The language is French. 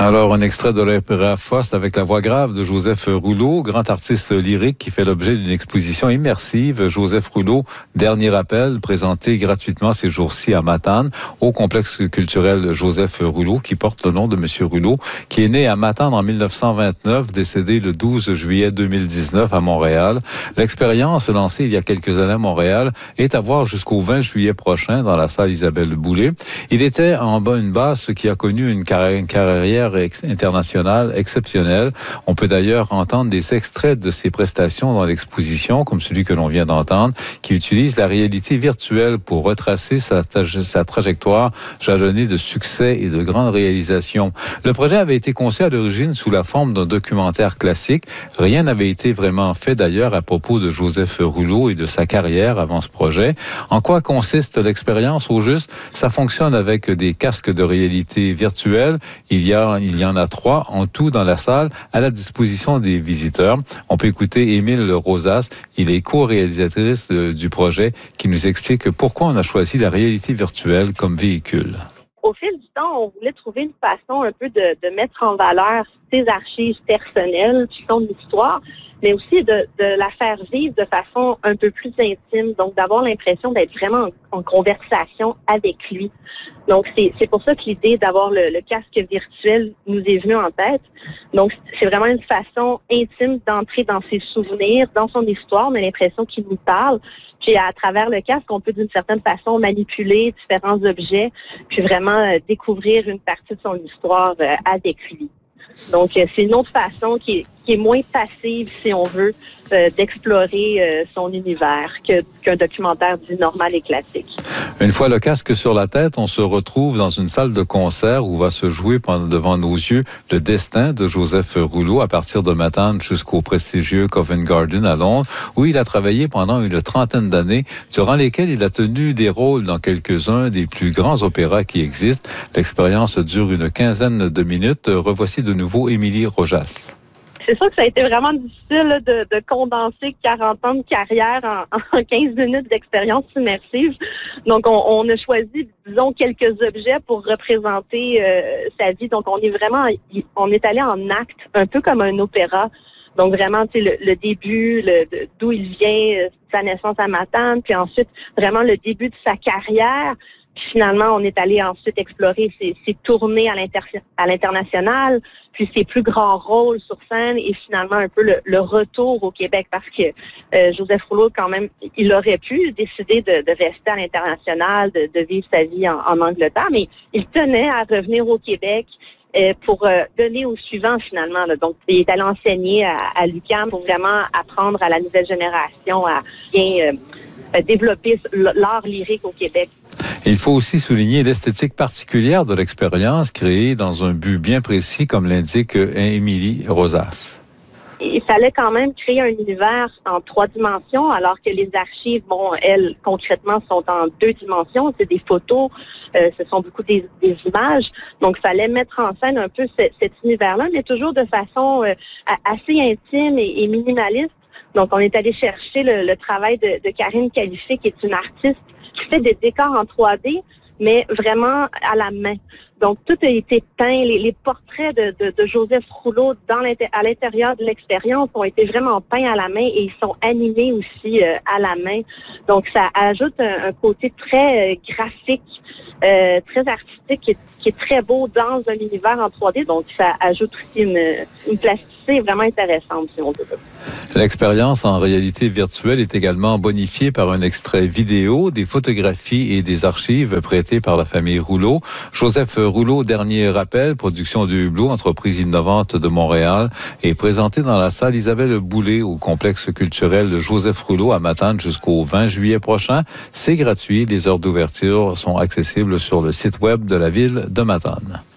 Alors, un extrait de l'opéra Faust avec la voix grave de Joseph Rouleau, grand artiste lyrique qui fait l'objet d'une exposition immersive. Joseph Rouleau, dernier rappel, présenté gratuitement ces jours-ci à Matane, au complexe culturel Joseph Rouleau, qui porte le nom de Monsieur Rouleau, qui est né à Matane en 1929, décédé le 12 juillet 2019 à Montréal. L'expérience lancée il y a quelques années à Montréal est à voir jusqu'au 20 juillet prochain dans la salle Isabelle Boulay. Il était en bas une basse qui a connu une carrière internationale exceptionnelle. On peut d'ailleurs entendre des extraits de ses prestations dans l'exposition, comme celui que l'on vient d'entendre, qui utilise la réalité virtuelle pour retracer sa trajectoire jalonnée de succès et de grandes réalisations. Le projet avait été conçu à l'origine sous la forme d'un documentaire classique. Rien n'avait été vraiment fait d'ailleurs à propos de Joseph Rouleau et de sa carrière avant ce projet. En quoi consiste l'expérience? Au juste, ça fonctionne avec des casques de réalité virtuelle. Il y en a 3 en tout dans la salle à la disposition des visiteurs. On peut écouter Émile Rosas. Il est co-réalisatrice du projet qui nous explique pourquoi on a choisi la réalité virtuelle comme véhicule. Au fil du temps, on voulait trouver une façon un peu de mettre en valeur ses archives personnelles, son histoire, mais aussi de la faire vivre de façon un peu plus intime, donc d'avoir l'impression d'être vraiment en conversation avec lui. Donc, c'est pour ça que l'idée d'avoir le casque virtuel nous est venue en tête. Donc, c'est vraiment une façon intime d'entrer dans ses souvenirs, dans son histoire. On a l'impression qu'il nous parle. Puis, à travers le casque, on peut d'une certaine façon manipuler différents objets, puis vraiment découvrir une partie de son histoire avec lui. Donc, c'est une autre façon qui est moins passive, si on veut, d'explorer son univers qu'un documentaire dit normal et classique. Une fois le casque sur la tête, on se retrouve dans une salle de concert où va se jouer devant nos yeux le destin de Joseph Rouleau à partir de Matane jusqu'au prestigieux Covent Garden à Londres, où il a travaillé pendant une trentaine d'années, durant lesquelles il a tenu des rôles dans quelques-uns des plus grands opéras qui existent. L'expérience dure une quinzaine de minutes. Revoici de nouveau Émilie Rojas. C'est sûr que ça a été vraiment difficile de condenser 40 ans de carrière en 15 minutes d'expérience immersive. Donc, on a choisi, disons, quelques objets pour représenter sa vie. Donc, on est allé en acte, un peu comme un opéra. Donc, vraiment, tu sais, le début, d'où il vient, sa naissance à Matane, puis ensuite, vraiment le début de sa carrière. Puis finalement, on est allé ensuite explorer ses tournées à l'international, puis ses plus grands rôles sur scène et finalement un peu le retour au Québec parce que Joseph Rouleau, quand même, il aurait pu décider de rester à l'international, de vivre sa vie en Angleterre, mais il tenait à revenir au Québec pour donner au suivant finalement. Là. Donc, il est allé enseigner à l'UQAM pour vraiment apprendre à la nouvelle génération à bien développer l'art lyrique au Québec. Il faut aussi souligner l'esthétique particulière de l'expérience créée dans un but bien précis, comme l'indique Émilie Rosas. Il fallait quand même créer un univers en 3 dimensions, alors que les archives, elles, concrètement, sont en 2 dimensions. C'est des photos, ce sont beaucoup des images. Donc, il fallait mettre en scène un peu cet univers-là, mais toujours de façon assez intime et minimaliste. Donc, on est allé chercher le travail de Karine Califé, qui est une artiste qui fait des décors en 3D, mais vraiment à la main. Donc, tout a été peint. Les portraits de Joseph Rouleau à l'intérieur de l'expérience ont été vraiment peints à la main et ils sont animés aussi à la main. Donc, ça ajoute un côté très graphique, très artistique qui est très beau dans un univers en 3D. Donc, ça ajoute aussi une plasticité vraiment intéressante, si on veut. L'expérience en réalité virtuelle est également bonifiée par un extrait vidéo, des photographies et des archives prêtées par la famille Rouleau. Joseph Rouleau, dernier rappel, production de Hublot, entreprise innovante de Montréal, est présenté dans la salle Isabelle Boulay au complexe culturel de Joseph Rouleau à Matane jusqu'au 20 juillet prochain. C'est gratuit. Les heures d'ouverture sont accessibles sur le site web de la ville de Matane.